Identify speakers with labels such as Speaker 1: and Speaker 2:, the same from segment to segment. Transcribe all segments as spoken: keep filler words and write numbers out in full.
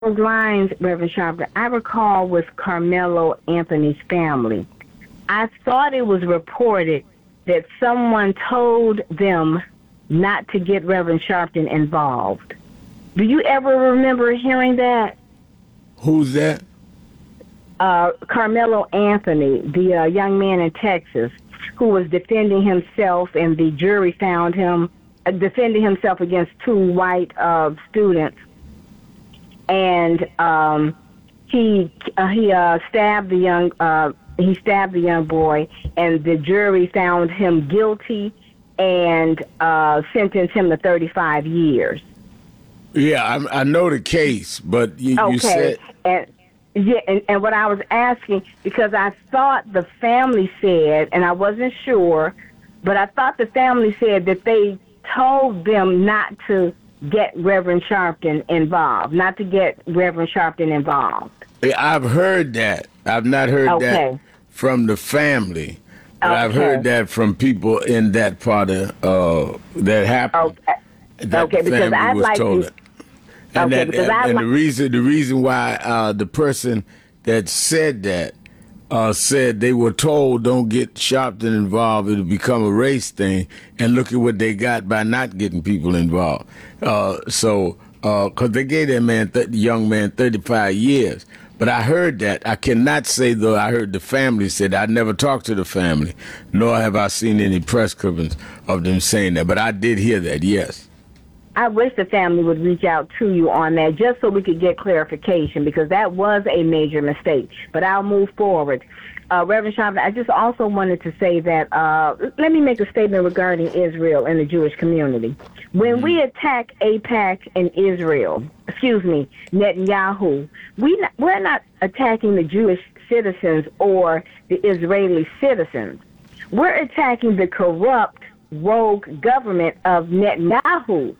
Speaker 1: those lines, Reverend Sharpton, I recall with Carmelo Anthony's family. I thought it was reported that someone told them not to get Reverend Sharpton involved. Do you ever remember hearing that?
Speaker 2: Who's that?
Speaker 1: Uh, Carmelo Anthony, the uh, young man in Texas who was defending himself, and the jury found him uh, defending himself against two white uh, students, and um, he uh, he uh, stabbed the young uh, he stabbed the young boy, and the jury found him guilty and uh, sentenced him to thirty-five years.
Speaker 2: Yeah, I, I know the case, but you,
Speaker 1: okay.
Speaker 2: you said...
Speaker 1: And, yeah, and, and what I was asking, because I thought the family said, and I wasn't sure, but I thought the family said that they told them not to get Reverend Sharpton involved, not to get Reverend Sharpton involved.
Speaker 2: I've heard that. I've not heard
Speaker 1: okay.
Speaker 2: that from the family, but
Speaker 1: okay.
Speaker 2: I've heard that from people in that part of uh, that happened.
Speaker 1: Okay,
Speaker 2: that
Speaker 1: okay because I'd
Speaker 2: was
Speaker 1: like
Speaker 2: told
Speaker 1: to...
Speaker 2: it. And,
Speaker 1: okay,
Speaker 2: that,
Speaker 1: because
Speaker 2: and, and
Speaker 1: li-
Speaker 2: the reason the reason why uh, the person that said that uh, said they were told don't get Sharpton involved, it'll become a race thing, and look at what they got by not getting people involved. Uh, so, because uh, they gave that man, th- young man, thirty-five years. But I heard that. I cannot say, though, I heard the family said I never talked to the family, nor have I seen any press clippings of them saying that. But I did hear that, yes.
Speaker 1: I wish the family would reach out to you on that just so we could get clarification, because that was a major mistake. But I'll move forward. Uh, Reverend Sharpton, I just also wanted to say that, uh, let me make a statement regarding Israel and the Jewish community. When mm-hmm. we attack AIPAC and Israel, excuse me, Netanyahu, we not, we're not attacking the Jewish citizens or the Israeli citizens. We're attacking the corrupt, rogue government of Netanyahu.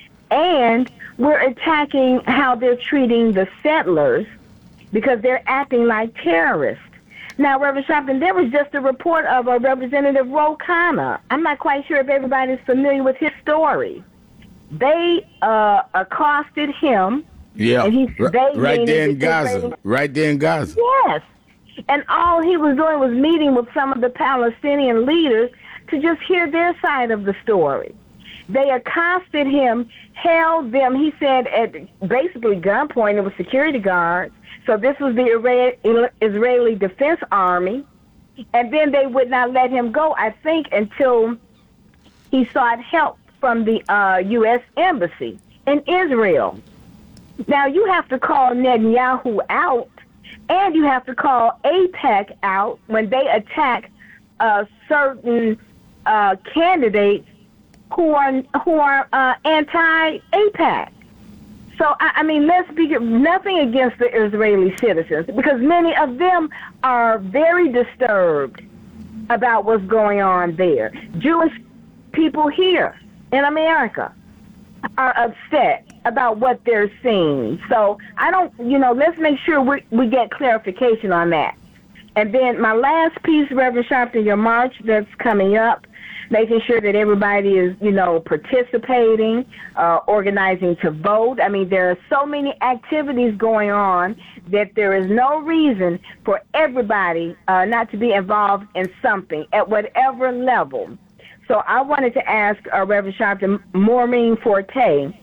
Speaker 1: And we're attacking how they're treating the settlers because they're acting like terrorists. Now, Reverend Sharpton, there was just a report of a Representative Ro Khanna. I'm not quite sure if everybody's familiar with his story. They uh, accosted him.
Speaker 2: Yeah,
Speaker 1: and he,
Speaker 2: R-
Speaker 1: they
Speaker 2: right there in
Speaker 1: the
Speaker 2: Gaza.
Speaker 1: Israeli-
Speaker 2: Right there in Gaza.
Speaker 1: Yes. And all he was doing was meeting with some of the Palestinian leaders to just hear their side of the story. They accosted him, held them, he said, at basically gunpoint. It was security guards. So this was the Israeli Defense Army. And then they would not let him go, I think, until he sought help from the uh, U S Embassy in Israel. Now, you have to call Netanyahu out, and you have to call AIPAC out when they attack uh, certain uh, candidates who are who are uh, anti-AIPAC. So, I, I mean, let's be nothing against the Israeli citizens, because many of them are very disturbed about what's going on there. Jewish people here in America are upset about what they're seeing. So, I don't, you know, let's make sure we, we get clarification on that. And then my last piece, Reverend Sharpton, your march that's coming up, making sure that everybody is, you know, participating, uh, organizing to vote. I mean, there are so many activities going on that there is no reason for everybody uh, not to be involved in something at whatever level. So I wanted to ask uh, Reverend Sharpton, Maureen Forte,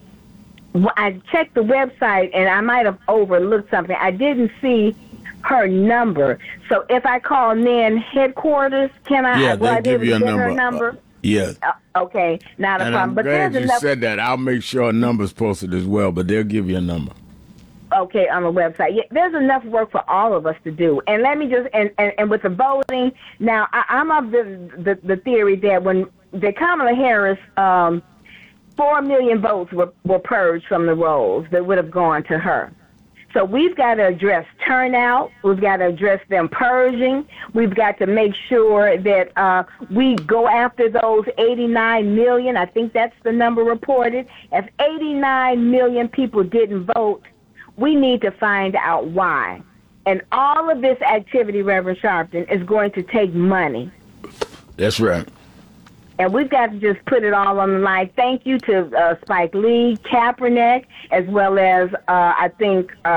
Speaker 1: I checked the website and I might have overlooked something. I didn't see her number. So if I call N A N headquarters, can I?
Speaker 2: Yeah,
Speaker 1: will
Speaker 2: they
Speaker 1: I be
Speaker 2: give
Speaker 1: able
Speaker 2: you a
Speaker 1: to get
Speaker 2: number.
Speaker 1: her number?
Speaker 2: Uh, yeah.
Speaker 1: Uh, okay, not a
Speaker 2: and
Speaker 1: problem.
Speaker 2: I'm
Speaker 1: But
Speaker 2: glad
Speaker 1: there's
Speaker 2: you
Speaker 1: enough.
Speaker 2: said that. I'll make sure a number's posted as well, but they'll give you a number.
Speaker 1: Okay, on the website. Yeah, there's enough work for all of us to do. And let me just, and, and, and with the voting, now I, I'm of the, the, the theory that when the Kamala Harris, um, four million votes were, were purged from the rolls that would have gone to her. So we've got to address turnout. We've got to address them purging. We've got to make sure that uh, we go after those eighty-nine million. I think that's the number reported. If eighty-nine million people didn't vote, we need to find out why. And all of this activity, Reverend Sharpton, is going to take money.
Speaker 2: That's right.
Speaker 1: And we've got to just put it all on the line. Thank you to uh, Spike Lee, Kaepernick, as well as uh, I think. Uh,